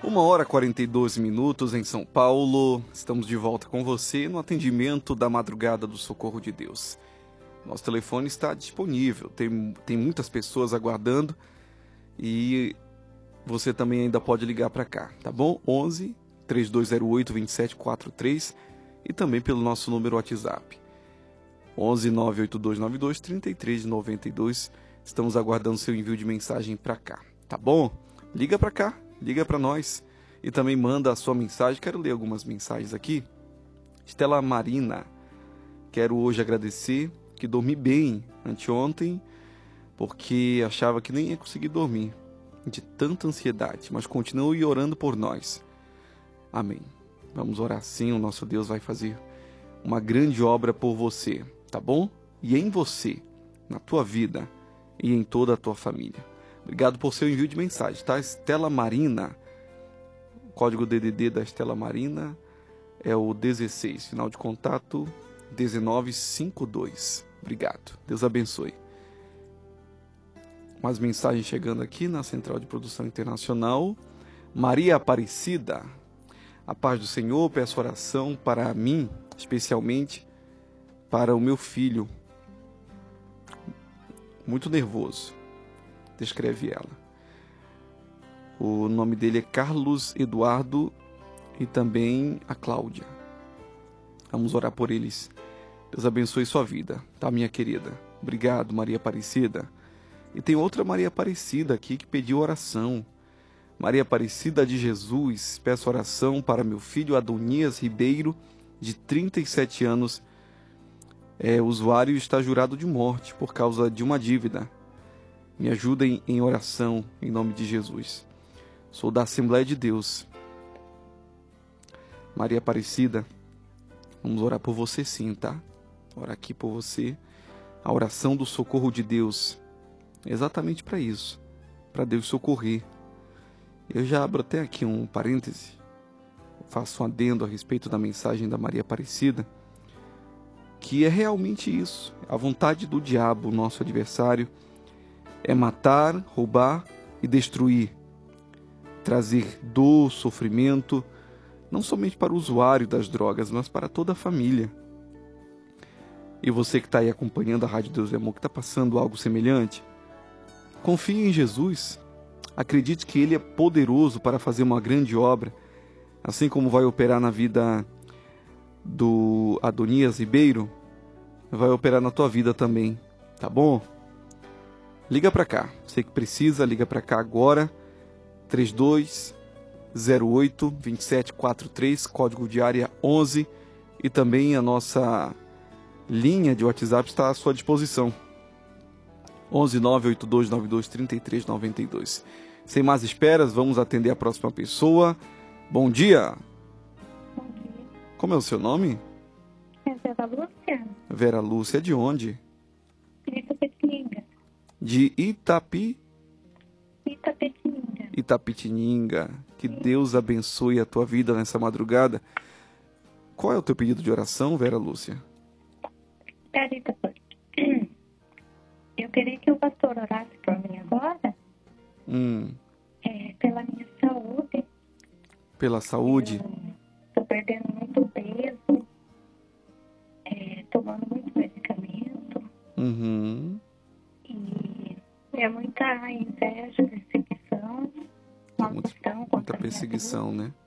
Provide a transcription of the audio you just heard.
1h e 42 minutos em São Paulo. Estamos de volta com você no atendimento da madrugada do Socorro de Deus. Nosso telefone está disponível, tem muitas pessoas aguardando e você também ainda pode ligar para cá, tá bom? 11 3208 2743 e também pelo nosso número WhatsApp. 11 98292 3392. Estamos aguardando seu envio de mensagem para cá, tá bom? Liga para cá, liga para nós e também manda a sua mensagem. Quero ler algumas mensagens aqui. Estela Marina, quero hoje agradecer que dormi bem anteontem, porque achava que nem ia conseguir dormir de tanta ansiedade, mas continue orando por nós. Amém. Vamos orar sim, o nosso Deus vai fazer uma grande obra por você, tá bom? E em você, na tua vida e em toda a tua família. Obrigado por seu envio de mensagem, tá? Estela Marina, o código DDD da Estela Marina é o 16, final de contato 1952. Obrigado, Deus abençoe. Mais mensagens chegando aqui na Central de Produção Internacional. Maria Aparecida, a paz do Senhor, peço oração para mim, especialmente para o meu filho, muito nervoso, descreve ela. O nome dele é Carlos Eduardo e também a Cláudia. Vamos orar por eles. Deus abençoe sua vida, tá, minha querida? Obrigado, Maria Aparecida. E tem outra Maria Aparecida aqui que pediu oração. Maria Aparecida de Jesus, peço oração para meu filho Adonias Ribeiro, de 37 anos. O usuário está jurado de morte por causa de uma dívida. Me ajudem em oração, em nome de Jesus. Sou da Assembleia de Deus. Maria Aparecida, vamos orar por você sim, tá? Orar aqui por você. A oração do socorro de Deus é exatamente para isso, para Deus socorrer. Eu já abro até aqui um parêntese, faço um adendo a respeito da mensagem da Maria Aparecida, que é realmente isso. A vontade do diabo, nosso adversário, é matar, roubar e destruir, trazer dor, sofrimento, não somente para o usuário das drogas, mas para toda a família. E você que está aí acompanhando a Rádio Deus e Amor, que está passando algo semelhante, confie em Jesus, acredite que Ele é poderoso para fazer uma grande obra, assim como vai operar na vida do Adonias Ribeiro, vai operar na tua vida também, tá bom? Liga para cá, você que precisa, liga para cá agora, 3208-2743, código de área 11, e também a nossa linha de WhatsApp está à sua disposição, 11 98292 3392. Sem mais esperas, vamos atender a próxima pessoa. Bom dia! Bom dia. Como é o seu nome? É Vera Lúcia. Vera Lúcia, de onde? De Itapetininga. De Itapetininga. Itapetininga. Que Deus abençoe a tua vida nessa madrugada. Qual é o teu pedido de oração, Vera Lúcia? Carita, eu queria que o pastor orasse por mim agora. Pela minha saúde. Pela saúde? Estou perdendo muito peso. Tomando muito medicamento. E é muita inveja, perseguição. Muita perseguição, né?